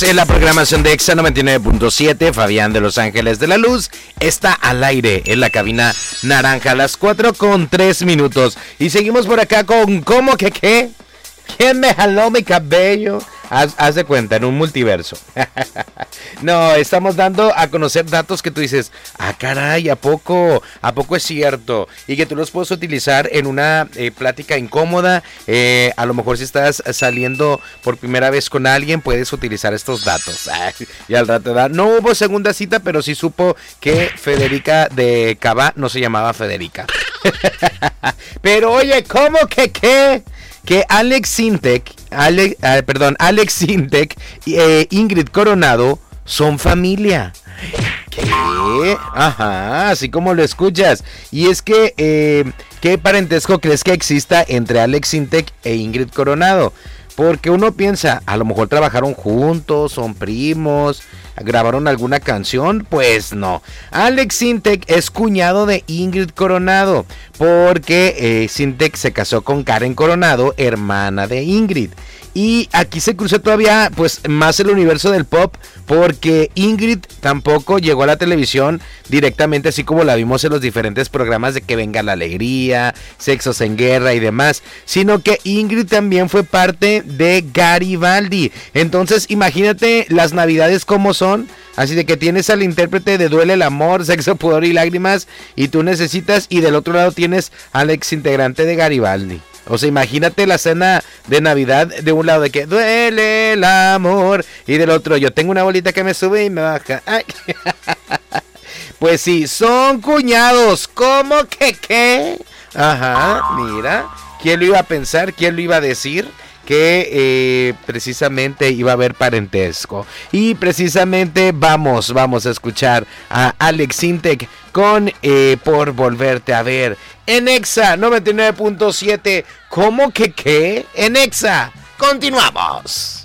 En la programación de Exa 99.7, Fabián de Los Ángeles de la Luz está al aire en la cabina naranja a las 4:03. Y seguimos por acá con ¿cómo que qué? ¿Quién me jaló mi cabello? Haz de cuenta, en un multiverso. No, estamos dando a conocer datos que tú dices, ah, caray, ¿a poco es cierto? Y que tú los puedes utilizar en una plática incómoda. A lo mejor si estás saliendo por primera vez con alguien, puedes utilizar estos datos. Y al rato, no hubo segunda cita, pero sí supo que Federica de Cabá no se llamaba Federica. Pero oye, ¿cómo que qué? Que Alex Sintek y Ingrid Coronado son familia. ¿Qué? Ajá, así como lo escuchas. Y es que, ¿qué parentesco crees que exista entre Alex Sintek e Ingrid Coronado? Porque uno piensa, a lo mejor trabajaron juntos, son primos, grabaron alguna canción. Pues no. Alex Sintek es cuñado de Ingrid Coronado, porque Sintek se casó con Karen Coronado, hermana de Ingrid. Y aquí se cruzó todavía pues más el universo del pop, porque Ingrid tampoco llegó a la televisión directamente así como la vimos en los diferentes programas de Que Venga la Alegría, Sexos en Guerra y demás, sino que Ingrid también fue parte de Garibaldi. Entonces imagínate las navidades como son, así de que tienes al intérprete de Duele el Amor, Sexo, Pudor y Lágrimas, y tú necesitas, y del otro lado tienes al ex integrante de Garibaldi. O sea, imagínate la cena de Navidad de un lado de que duele el amor y del otro yo tengo una bolita que me sube y me baja. Ay. Pues sí, son cuñados. ¿Cómo que qué? Ajá, mira. ¿Quién lo iba a pensar? ¿Quién lo iba a decir? Que precisamente iba a haber parentesco. Y precisamente vamos a escuchar a Alex Sintek con Por Volverte a Ver en Exa 99.7. ¿Cómo que qué? En Exa. Continuamos.